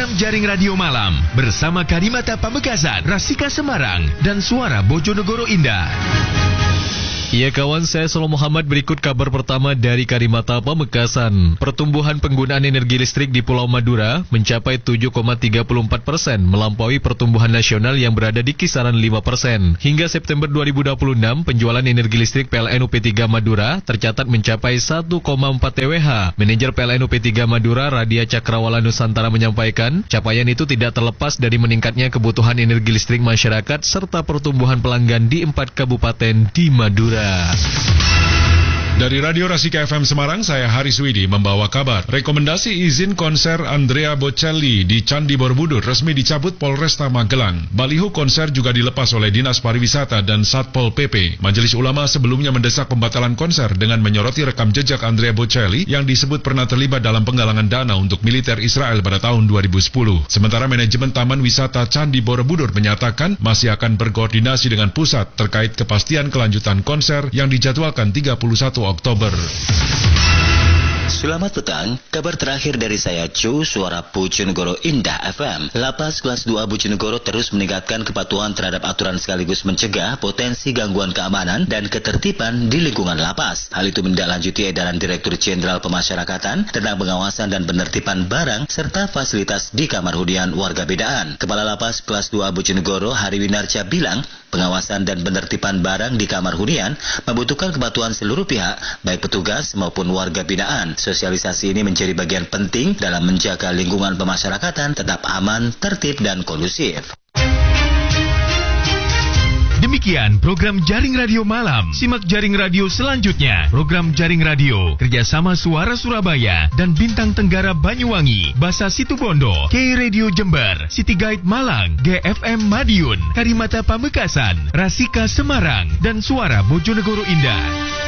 program Jaring Radio Malam bersama Karimata Pamekasan, Rasika Semarang, dan Suara Bojonegoro Indah. Ya kawan, saya Solo Muhammad, berikut kabar pertama dari Karimata Pamekasan. Pertumbuhan penggunaan energi listrik di Pulau Madura mencapai 7,34%, melampaui pertumbuhan nasional yang berada di kisaran 5%. Hingga September 2026, penjualan energi listrik PLN UP3 Madura tercatat mencapai 1,4 TWh. Manajer PLN UP3 Madura, Radia Cakrawala Nusantara, menyampaikan, capaian itu tidak terlepas dari meningkatnya kebutuhan energi listrik masyarakat serta pertumbuhan pelanggan di 4 kabupaten di Madura. Dari Radio Rasika FM Semarang, saya Haris Widi membawa kabar. Rekomendasi izin konser Andrea Bocelli di Candi Borobudur resmi dicabut Polresta Magelang. Baliho konser juga dilepas oleh Dinas Pariwisata dan Satpol PP. Majelis Ulama sebelumnya mendesak pembatalan konser dengan menyoroti rekam jejak Andrea Bocelli yang disebut pernah terlibat dalam penggalangan dana untuk militer Israel pada tahun 2010. Sementara manajemen Taman Wisata Candi Borobudur menyatakan masih akan berkoordinasi dengan pusat terkait kepastian kelanjutan konser yang dijadwalkan 31 Oktober. Selamat petang, kabar terakhir dari saya Cu, Suara Bojonegoro Indah FM. Lapas kelas 2 Bojonegoro terus meningkatkan kepatuhan terhadap aturan sekaligus mencegah potensi gangguan keamanan dan ketertiban di lingkungan lapas. Hal itu menindaklanjuti edaran Direktur Jenderal Pemasyarakatan tentang pengawasan dan penertiban barang serta fasilitas di kamar hunian warga binaan. Kepala Lapas kelas 2 Bojonegoro, Hari Winarca, bilang pengawasan dan penertiban barang di kamar hunian membutuhkan kepatuhan seluruh pihak, baik petugas maupun warga binaan. Sosialisasi ini menjadi bagian penting dalam menjaga lingkungan pemasyarakatan tetap aman, tertib, dan kondusif. Demikian program Jaring Radio Malam. Simak Jaring Radio selanjutnya. Program Jaring Radio kerjasama Suara Surabaya dan Bintang Tenggara Banyuwangi, Basa Situbondo, K Radio Jember, City Guide Malang, GFM Madiun, Karimata Pamekasan, Rasika Semarang, dan Suara Bojonegoro Indah.